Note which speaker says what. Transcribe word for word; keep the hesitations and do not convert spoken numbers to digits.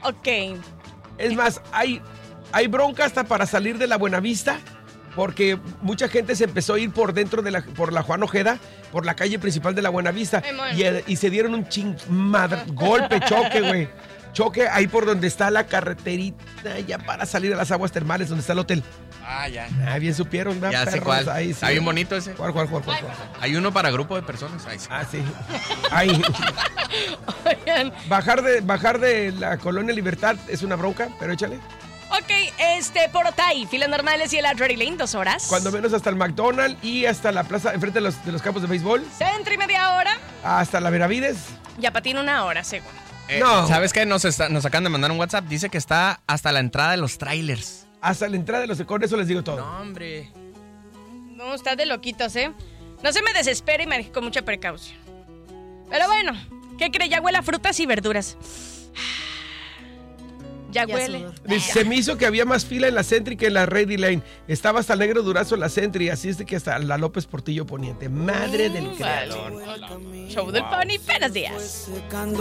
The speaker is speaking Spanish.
Speaker 1: Ok.
Speaker 2: Es más, hay, hay bronca hasta para salir de la Buenavista, porque mucha gente se empezó a ir por dentro de la, por la Juan Ojeda, por la calle principal de la Buenavista, y, y se dieron un ching, madre, golpe, choque, güey. Choque ahí por donde está la carreterita, ya para salir a las aguas termales, donde está el hotel.
Speaker 3: Ah, ya.
Speaker 2: Ah, bien supieron, ¿verdad?
Speaker 3: Ya sé
Speaker 2: perros?
Speaker 3: cuál.
Speaker 2: Ahí, sí.
Speaker 3: Está bien bonito ese.
Speaker 2: ¿Cuál, cuál, cuál, cuál, cuál?
Speaker 3: Hay uno para grupo de personas. Ahí sí.
Speaker 2: Ah, sí. Ahí. Bajar de, bajar de la Colonia Libertad es una bronca, pero échale.
Speaker 1: Ok, este, por Otay, filas normales y el Adrenaline Lane, dos horas.
Speaker 2: Cuando menos hasta el McDonald's y hasta la plaza, enfrente de los, de los campos de béisbol.
Speaker 1: Centro y media hora.
Speaker 2: Hasta la Veravides.
Speaker 1: Ya patina una hora, según.
Speaker 3: Eh,
Speaker 2: No.
Speaker 3: ¿Sabes qué? Nos, está, nos acaban de mandar un WhatsApp. Dice que está hasta la entrada de los trailers.
Speaker 2: Hasta la entrada de los... Con eso les digo todo.
Speaker 3: No, hombre.
Speaker 1: No, está de loquitos, ¿eh? No se me desespere y maneje con mucha precaución. Pero bueno, ¿qué cree? Ya huele a frutas y verduras. Ya,
Speaker 4: Ya
Speaker 1: huele.
Speaker 4: sudor.
Speaker 2: Dice, se me hizo que había más fila en la Sentry que en la Ready Lane. Estaba hasta el Negro Durazo en la Sentry, así es de que hasta la López Portillo Poniente. Madre del creador.
Speaker 1: Show del Pony, buenos días.